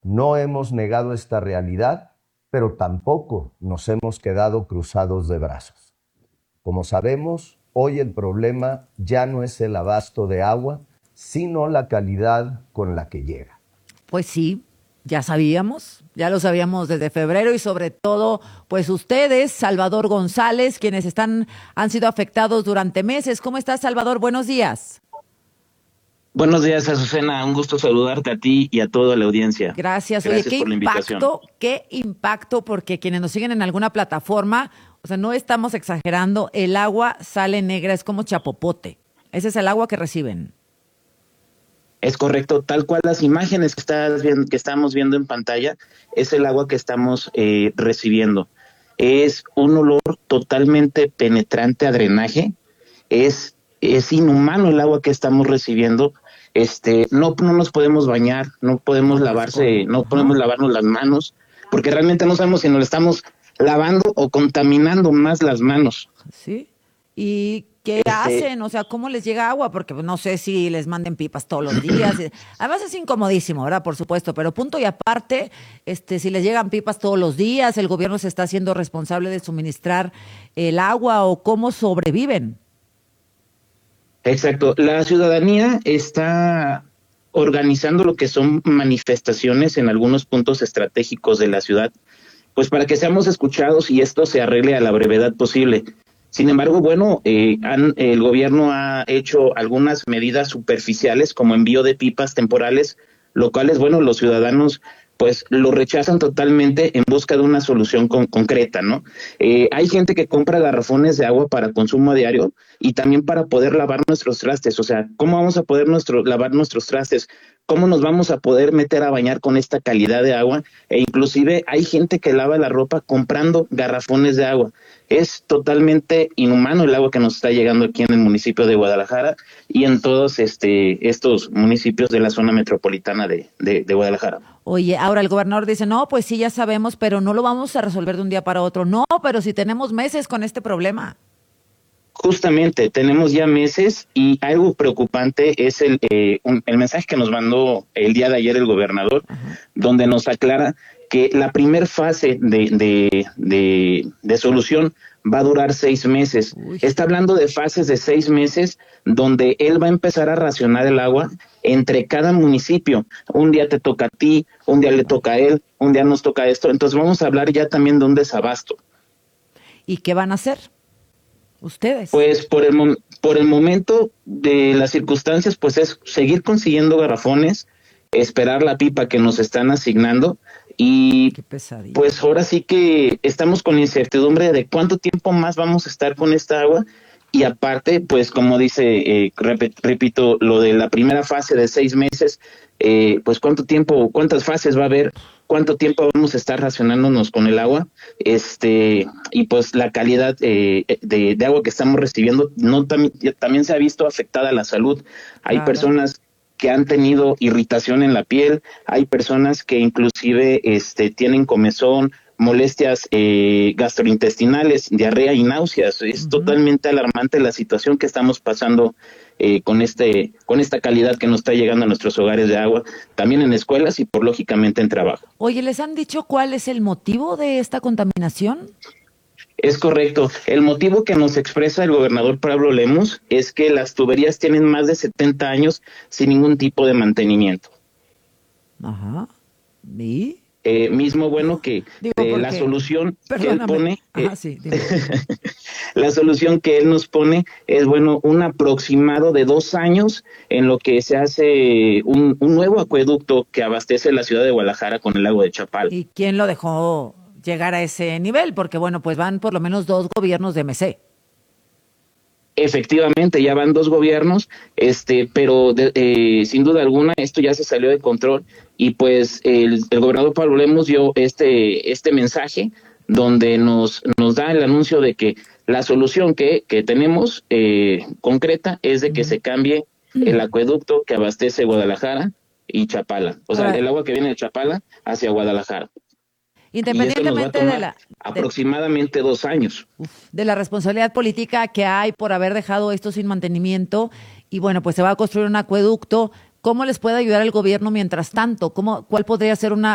No hemos negado esta realidad, pero tampoco nos hemos quedado cruzados de brazos. Como sabemos, hoy el problema ya no es el abasto de agua, sino la calidad con la que llega. Pues sí, ya sabíamos, ya lo sabíamos desde febrero y sobre todo, pues ustedes, Salvador González, quienes han sido afectados durante meses. ¿Cómo estás, Salvador? Buenos días. Buenos días, Azucena. Un gusto saludarte a ti y a toda la audiencia. Gracias. Gracias Oye, por la invitación. qué impacto, porque quienes nos siguen en alguna plataforma, o sea, no estamos exagerando, el agua sale negra, es como chapopote. Ese es el agua que reciben. Es correcto, tal cual las imágenes que estamos viendo en pantalla, es el agua que estamos recibiendo. Es un olor totalmente penetrante a drenaje, es inhumano el agua que estamos recibiendo. No nos podemos bañar, no podemos lavarnos las manos, porque realmente no sabemos si nos estamos lavando o contaminando más las manos. ¿Sí? ¿Y qué hacen? O sea, ¿cómo les llega agua? Porque no sé si les manden pipas todos los días. Además es incomodísimo, ¿verdad? Por supuesto, pero punto y aparte, si les llegan pipas todos los días, el gobierno se está haciendo responsable de suministrar el agua o cómo sobreviven. Exacto. La ciudadanía está organizando lo que son manifestaciones en algunos puntos estratégicos de la ciudad, pues para que seamos escuchados y esto se arregle a la brevedad posible. Sin embargo, bueno, el gobierno ha hecho algunas medidas superficiales como envío de pipas temporales, lo cual es bueno, los ciudadanos pues lo rechazan totalmente en busca de una solución concreta, ¿no? Hay gente que compra garrafones de agua para consumo diario y también para poder lavar nuestros trastes. O sea, ¿cómo vamos a poder lavar nuestros trastes? ¿Cómo nos vamos a poder meter a bañar con esta calidad de agua? E inclusive hay gente que lava la ropa comprando garrafones de agua. Es totalmente inhumano el agua que nos está llegando aquí en el municipio de Guadalajara y en todos estos municipios de la zona metropolitana de Guadalajara. Oye, ahora el gobernador dice, no, pues sí, ya sabemos, pero no lo vamos a resolver de un día para otro. No, pero si tenemos meses con este problema. Justamente, tenemos ya meses y algo preocupante es el mensaje que nos mandó el día de ayer el gobernador, donde nos aclara que la primer fase de solución va a durar 6 meses. Uy. Está hablando de fases de 6 meses donde él va a empezar a racionar el agua entre cada municipio. Un día te toca a ti, un día le toca a él, un día nos toca esto. Entonces vamos a hablar ya también de un desabasto. ¿Y qué van a hacer ustedes? Pues por el momento de las circunstancias, pues es seguir consiguiendo garrafones, esperar la pipa que nos están asignando y Qué pesadilla. pues ahora sí que estamos con incertidumbre de cuánto tiempo más vamos a estar con esta agua y aparte, pues como dice, repito, lo de la primera fase de 6 meses, pues cuántas fases va a haber, cuánto tiempo vamos a estar racionándonos con el agua, y pues la calidad de agua que estamos recibiendo también se ha visto afectada la salud. Hay Claro. personas que han tenido irritación en la piel, hay personas que inclusive tienen comezón, molestias gastrointestinales, diarrea y náuseas. Es totalmente alarmante la situación que estamos pasando con esta calidad que nos está llegando a nuestros hogares de agua, también en escuelas y por lógicamente en trabajo. Oye, ¿les han dicho cuál es el motivo de esta contaminación? Es correcto. El motivo que nos expresa el gobernador Pablo Lemus es que las tuberías tienen más de 70 años sin ningún tipo de mantenimiento. Ajá. ¿Y? Mismo bueno que la solución que él pone, Sí, dime. la solución que él nos pone es bueno un aproximado de 2 años en lo que se hace un nuevo acueducto que abastece la ciudad de Guadalajara con el lago de Chapala. ¿Y quién lo dejó llegar a ese nivel? Porque bueno, pues van por lo menos 2 gobiernos de MC. Efectivamente, ya van 2 gobiernos, pero sin duda alguna esto ya se salió de control y pues el gobernador Pablo Lemus dio este mensaje donde nos da el anuncio de que la solución que tenemos concreta es de que se cambie el acueducto que abastece Guadalajara y Chapala, o sea, el agua que viene de Chapala hacia Guadalajara. Independientemente aproximadamente 2 años. De la responsabilidad política que hay por haber dejado esto sin mantenimiento y bueno, pues se va a construir un acueducto, ¿cómo les puede ayudar el gobierno mientras tanto? ¿Cuál podría ser una